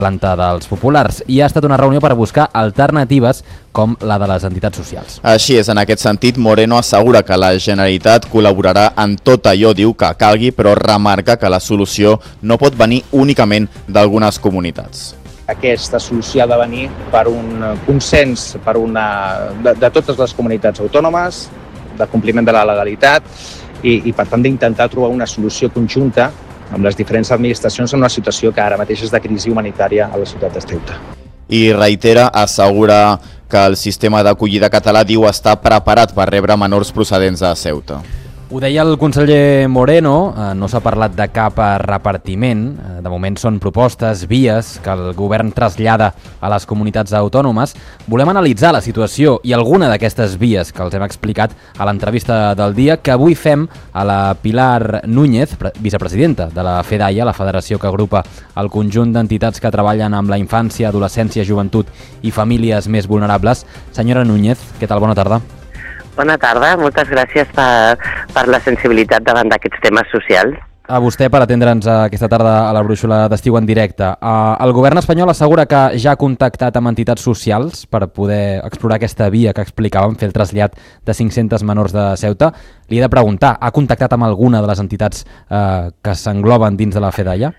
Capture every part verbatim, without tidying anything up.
planta dels populars, i ha estat una reunió per buscar alternatives com la de les entitats socials. Així és, en aquest sentit, Moreno assegura que la Generalitat col·laborarà en tot allò, diu, que calgui, però remarca que la solució no pot venir únicament d'algunes comunitats. Aquesta solució ha de venir per un consens per una, de, de totes les comunitats autònomes, de compliment de la legalitat i, i per tant d'intentar trobar una solució conjunta amb les diferents administracions en una situació que ara mateix és de crisi humanitària a la ciutat de Ceuta. I reitera, assegura que el sistema d'acollida català, diu, està preparat per rebre menors procedents de Ceuta. Ho deia el conseller Moreno, eh, no s'ha parlat de cap repartiment, eh, de moment són propostes, vies que el govern trasllada a les comunitats autònomes. Volem analitzar la situació i alguna d'aquestes vies que els hem explicat a l'entrevista del dia que avui fem a la Pilar Núñez, vicepresidenta de la FEDAIA, la federació que agrupa el conjunt d'entitats que treballen amb la infància, adolescència, joventut i famílies més vulnerables. Senyora Núñez, què tal? Bona tarda. Bona tarda, moltes gràcies per, per la sensibilitat davant d'aquests temes socials. A vostè per atendre'ns aquesta tarda a la brúixola d'estiu en directe. Uh, el govern espanyol assegura que ja ha contactat amb entitats socials per poder explorar aquesta via que explicàvem, fer el trasllat de cinc-centes menors de Ceuta. Li he de preguntar, ha contactat amb alguna de les entitats uh, que s'engloben dins de la FEDAIA?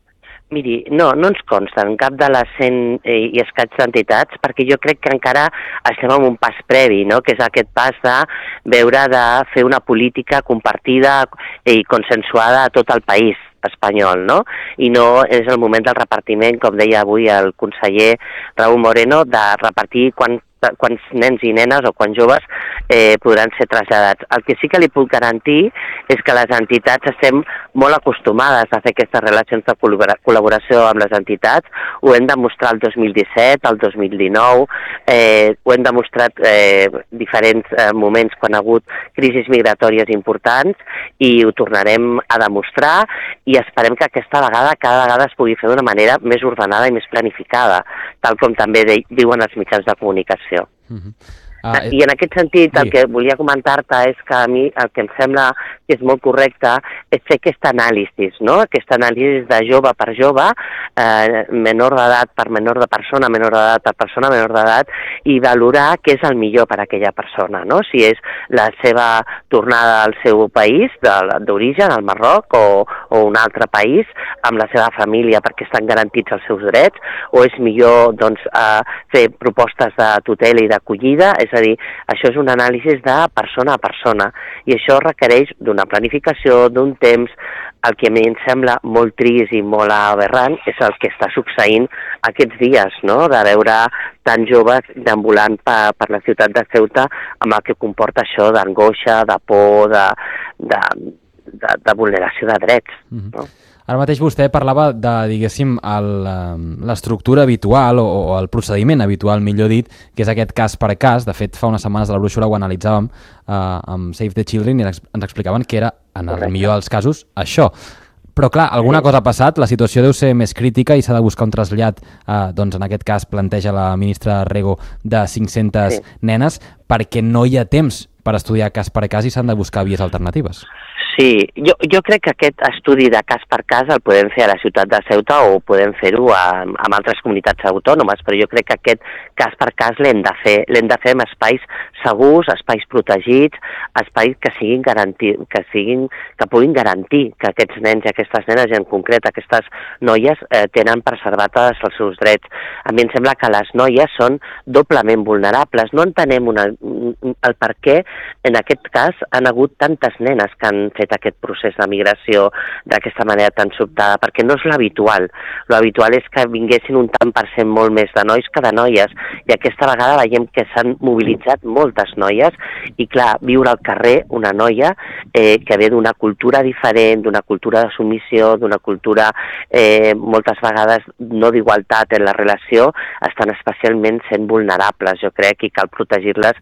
Miri, no, no ens consten cap de les cent i escaig d'entitats, perquè jo crec que encara estem en un pas previ, no? Que és aquest pas de veure de fer una política compartida i consensuada a tot el país espanyol, no? I no és el moment del repartiment, com deia avui el conseller Raúl Moreno, de repartir quan quants nens i nenes o quants joves eh, podran ser traslladats. El que sí que li puc garantir és que les entitats estem molt acostumades a fer aquestes relacions de col·laboració amb les entitats. Ho hem demostrat el dos mil disset, el dos mil dinou, eh, ho hem demostrat eh, diferents eh, moments quan ha hagut crisis migratòries importants i ho tornarem a demostrar i esperem que aquesta vegada cada vegada es pugui fer d'una manera més ordenada i més planificada, tal com també de, diuen els mitjans de comunicació. Uh-huh. Ah, I en aquest sentit el que volia comentar-te és que a mi el que em sembla que és molt correcte és fer aquesta anàlisi, no? Aquesta anàlisi de jove per jove, eh, menor d'edat per menor de persona, menor d'edat per persona, menor d'edat, i valorar què és el millor per a aquella persona, no? Si és la seva tornada al seu país d'origen, al Marroc, o, o un altre país, amb la seva família perquè estan garantits els seus drets, o és millor doncs, eh, fer propostes de tutela i d'acollida. És a dir, això és un anàlisi de persona a persona i això requereix d'una planificació, d'un temps. El que a mi em sembla molt trist i molt aberrant és el que està succeint aquests dies, no? De veure tan joves deambulant per, per la ciutat de Ceuta amb el que comporta això d'angoixa, de por, de, de, de, de vulneració de drets. Mm-hmm. No? Ara mateix vostè parlava de, diguéssim, l'estructura habitual o, o el procediment habitual, millor dit, que és aquest cas per cas. De fet, fa unes setmanes a la brúixola ho analitzàvem eh, amb Save the Children i ens explicaven que era, en el millor dels casos, això. Però clar, alguna cosa ha passat, la situació deu ser més crítica i s'ha de buscar un trasllat, eh, doncs en aquest cas planteja la ministra Rego, de cinc-centes sí. nenes, perquè no hi ha temps per estudiar cas per cas i s'han de buscar vies alternatives. Sí, jo, jo crec que aquest estudi de cas per cas el podem fer a la ciutat de Ceuta o podem fer-ho amb altres comunitats autònomes, però jo crec que aquest cas per cas l'hem de fer, l'hem de fer en espais segurs, espais protegits, espais que siguin garantir, que siguin, que puguin garantir que aquests nens i aquestes nenes, i en concret aquestes noies, eh, tenen preservats els seus drets. A mi em sembla que les noies són doblement vulnerables. No entenem una, el per què en aquest cas han hagut tantes nenes que han fet aquest procés de migració d'aquesta manera tan sobtada, perquè no és l'habitual. L'habitual és que vinguessin un tant per cent molt més de nois que de noies, i aquesta vegada veiem que s'han mobilitzat moltes noies, i clar, viure al carrer una noia eh, que ve d'una cultura diferent, d'una cultura de submissió, d'una cultura eh, moltes vegades no d'igualtat en la relació, estan especialment sent vulnerables, jo crec, i cal protegir-les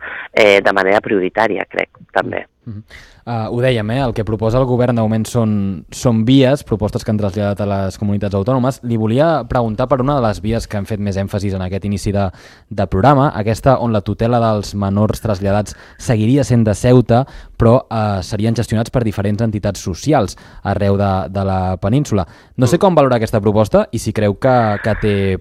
eh, de manera prioritària, crec, també. Uh, ho dèiem, eh? El que proposa el govern de moment són, són vies, propostes que han traslladat a les comunitats autònomes. Li volia preguntar per una de les vies que han fet més èmfasis en aquest inici de, de programa, aquesta on la tutela dels menors traslladats seguiria sent de Ceuta, però eh, serien gestionats per diferents entitats socials arreu de, de la península. No sé com valorar aquesta proposta i si creu que, que té